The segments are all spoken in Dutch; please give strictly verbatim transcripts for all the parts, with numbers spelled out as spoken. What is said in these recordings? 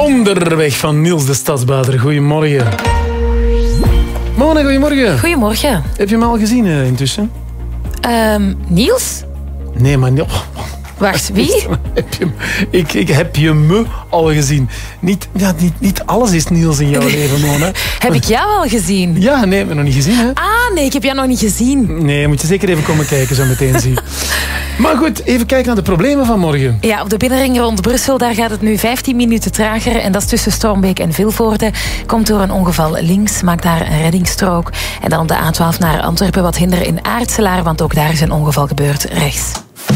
Onderweg van Niels de Stadsbader. Goedemorgen. Mona, goedemorgen. Goedemorgen. Heb je hem al gezien uh, intussen? Um, Niels? Nee, maar... Oh. Wacht, wie? heb je, ik, ik heb je me al gezien. Niet, ja, niet, niet alles is Niels in jouw leven, Mona. Heb ik jou al gezien? Ja, nee, heb je nog niet gezien, hè? Ah, nee, ik heb jou nog niet gezien. Nee, moet je zeker even komen kijken, zo meteen zien. Maar goed, even kijken naar de problemen van morgen. Ja, op de binnenring rond Brussel, daar gaat het nu vijftien minuten trager. En dat is tussen Stormbeek en Vilvoorde. Komt door een ongeval links, maakt daar een reddingsstrook. En dan op de A twaalf naar Antwerpen wat hinder in Aartselaar, want ook daar is een ongeval gebeurd rechts.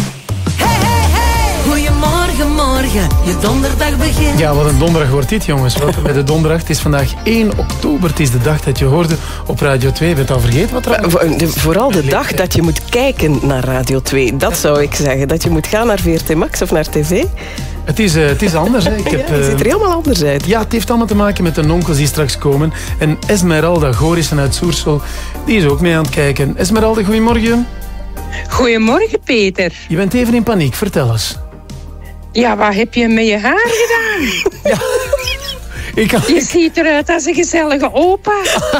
Goedemorgen, morgen, je donderdag begint. Ja, wat een donderdag wordt dit, jongens. Welkom bij de donderdag. Het is vandaag één oktober. Het is de dag dat je hoorde op Radio twee. Ben je het al vergeten? Wat er... Vooral de dag dat je moet kijken naar Radio twee. Dat zou ik zeggen. Dat je moet gaan naar V R T Max of naar tv. Het is, uh, het is anders. Hè. Ik heb, ja, het ziet er helemaal anders uit. Ja, het heeft allemaal te maken met de onkels die straks komen. En Esmeralda Gorissen uit Soersel, die is ook mee aan het kijken. Esmeralda, goedemorgen. Goedemorgen, Peter. Je bent even in paniek. Vertel eens. Ja, wat heb je met je haar gedaan? Ja, ik kan... Je ziet eruit als een gezellige opa.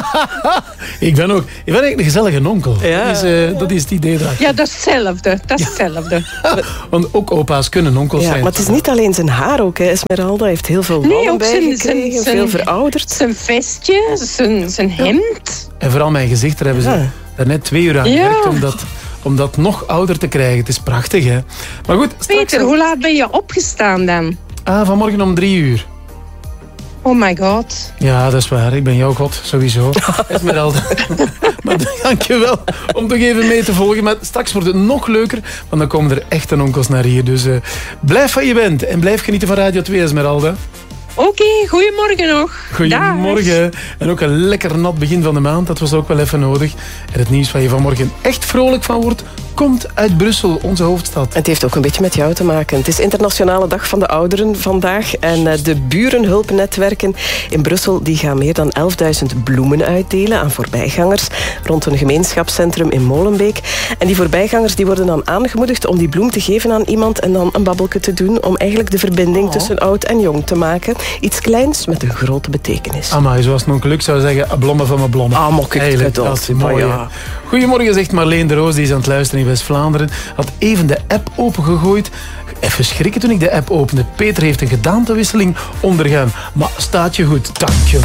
ik ben ook... Ik ben eigenlijk een gezellige onkel. Ja. Dat, is, uh, dat is het idee daar. Ja, dat is hetzelfde. Dat is hetzelfde. Want ook opa's kunnen onkels ja, zijn. Maar het is niet alleen zijn haar ook. Hè. Esmeralda heeft heel veel wallen nee, bijgekregen, veel verouderd. Zijn vestje, zijn, zijn hemd. En vooral mijn gezicht, daar hebben ze ja. daarnet twee uur aan ja. gewerkt om dat... om dat nog ouder te krijgen. Het is prachtig, hè. Maar goed, straks... Peter, hoe laat ben je opgestaan dan? Ah, vanmorgen om drie uur. Oh my god. Ja, dat is waar. Ik ben jouw god, sowieso. Esmeralda. Maar dank je wel om toch even mee te volgen. Maar straks wordt het nog leuker, want dan komen er echte onkels naar hier. Dus uh, blijf wat je bent en blijf genieten van Radio twee, Esmeralda. Oké, okay, goedemorgen nog. Goedemorgen. Dag. En ook een lekker nat begin van de maand. Dat was ook wel even nodig. En het nieuws waar je vanmorgen echt vrolijk van wordt, komt uit Brussel, onze hoofdstad. Het heeft ook een beetje met jou te maken. Het is Internationale Dag van de Ouderen vandaag. En de burenhulpnetwerken in Brussel die gaan meer dan elfduizend bloemen uitdelen aan voorbijgangers rond een gemeenschapscentrum in Molenbeek. En die voorbijgangers die worden dan aangemoedigd om die bloem te geven aan iemand en dan een babbeltje te doen om eigenlijk de verbinding oh. tussen oud en jong te maken. Iets kleins met een grote betekenis. Amai, zoals onkel Luc zou zeggen, een blomme van mijn blomme. Ah, mok ik het dat is mooi. Ja. Goedemorgen, zegt Marleen de Roos, die is aan het luisteren in West-Vlaanderen. Had even de app opengegooid. Even schrikken toen ik de app opende. Peter heeft een gedaantewisseling ondergaan. Maar staat je goed, dank je.